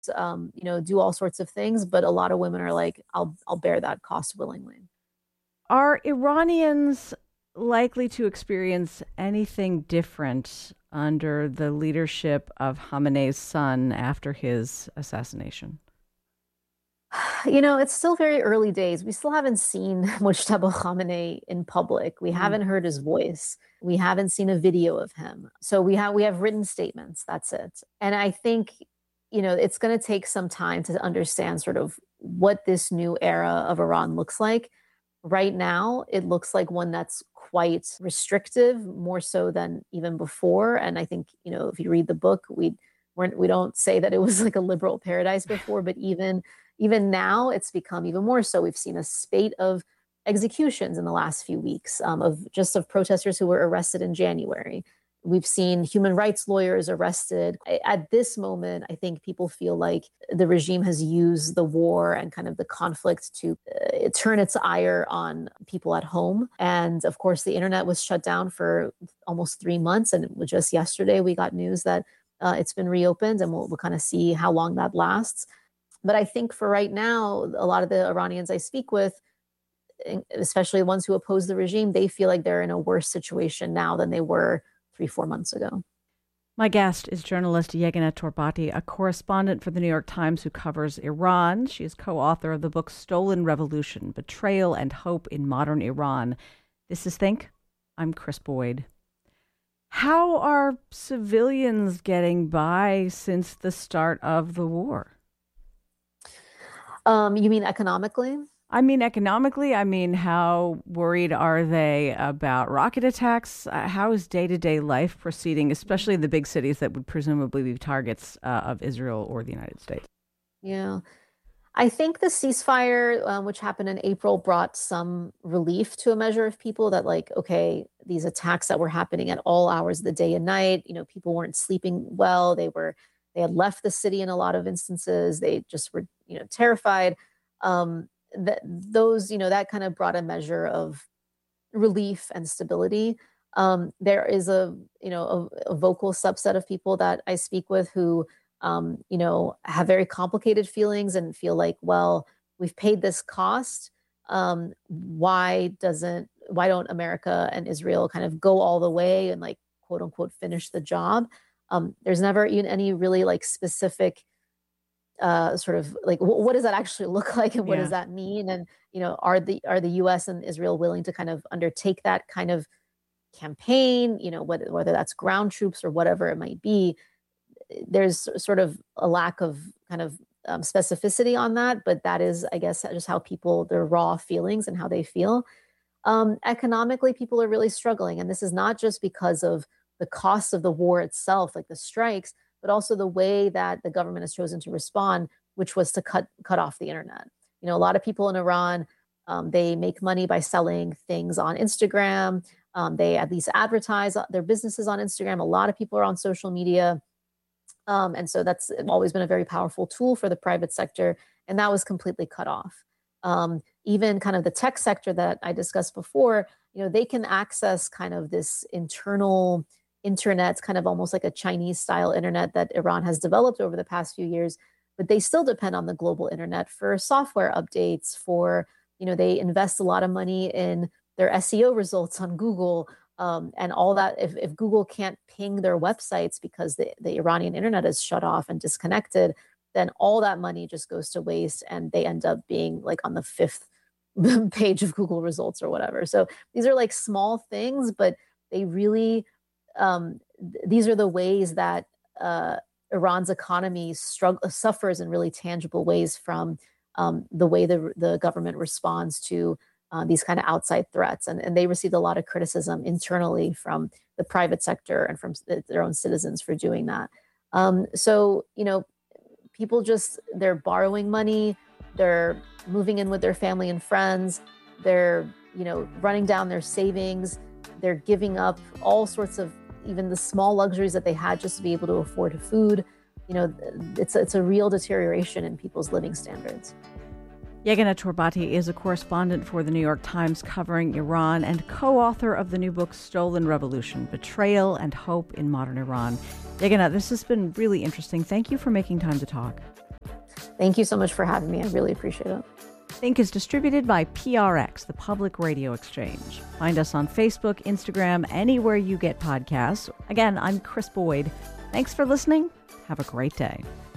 do all sorts of things. But a lot of women are like, I'll bear that cost willingly. Are Iranians likely to experience anything different under the leadership of Khamenei's son after his assassination? It's still very early days. We still haven't seen Mujtaba Khamenei in public. We Mm. haven't heard his voice. We haven't seen a video of him. So we have written statements. That's it. And I think, it's going to take some time to understand sort of what this new era of Iran looks like. Right now, it looks like one that's quite restrictive, more so than even before. And I think, if you read the book, we don't say that it was like a liberal paradise before, but even now it's become even more so. We've seen a spate of executions in the last few weeks, of protesters who were arrested in January. We've seen human rights lawyers arrested. At this moment, I think people feel like the regime has used the war and kind of the conflict to turn its ire on people at home. And of course, the internet was shut down for almost 3 months. And just yesterday, we got news that it's been reopened, and we'll kind of see how long that lasts. But I think for right now, a lot of the Iranians I speak with, especially the ones who oppose the regime, they feel like they're in a worse situation now than they were 3, 4 months ago. My guest is journalist Yeganeh Torbati, a correspondent for the New York Times who covers Iran. She is co-author of the book Stolen Revolution: Betrayal and Hope in Modern Iran. This is Think. I'm Chris Boyd. How are civilians getting by since the start of the war? You mean economically? I mean, economically, how worried are they about rocket attacks? How is day-to-day life proceeding, especially in the big cities that would presumably be targets of Israel or the United States? Yeah. I think the ceasefire, which happened in April, brought some relief to a measure of people that, like, okay, these attacks that were happening at all hours of the day and night, people weren't sleeping well. They had left the city in a lot of instances. They just were, terrified. That kind of brought a measure of relief and stability. There is a vocal subset of people that I speak with who have very complicated feelings and feel like, well, we've paid this cost. Why don't America and Israel kind of go all the way and, like, quote unquote finish the job? There's never even any really like specific sort of like what does that actually look like, and what does Yeah. that mean? And are the US and Israel willing to kind of undertake that kind of campaign, whether that's ground troops or whatever it might be? There's sort of a lack of kind of specificity on that, but that is, I guess, just how people, their raw feelings and how they feel. Economically, people are really struggling, and this is not just because of the cost of the war itself, like the strikes, but also the way that the government has chosen to respond, which was to cut off the internet. A lot of people in Iran, they make money by selling things on Instagram. They at least advertise their businesses on Instagram. A lot of people are on social media. And so that's always been a very powerful tool for the private sector. And that was completely cut off. Even kind of the tech sector that I discussed before, they can access kind of this internal internet, kind of almost like a Chinese style internet that Iran has developed over the past few years, but they still depend on the global internet for software updates, they invest a lot of money in their SEO results on Google, and all that. If Google can't ping their websites because the Iranian internet is shut off and disconnected, then all that money just goes to waste, and they end up being like on the fifth page of Google results or whatever. So these are like small things, but they really, these are the ways that Iran's economy suffers in really tangible ways from the way the government responds to these kind of outside threats. And they received a lot of criticism internally from the private sector and from their own citizens for doing that. So, people they're borrowing money, they're moving in with their family and friends, they're, running down their savings, they're giving up all sorts of even the small luxuries that they had just to be able to afford food. It's a real deterioration in people's living standards. Yeganeh Torbati is a correspondent for the New York Times covering Iran and co-author of the new book Stolen Revolution: Betrayal and Hope in Modern Iran. Yeganeh, this has been really interesting. Thank you for making time to talk. Thank you so much for having me. I really appreciate it. Think is distributed by PRX, the Public Radio Exchange. Find us on Facebook, Instagram, anywhere you get podcasts. Again, I'm Chris Boyd. Thanks for listening. Have a great day.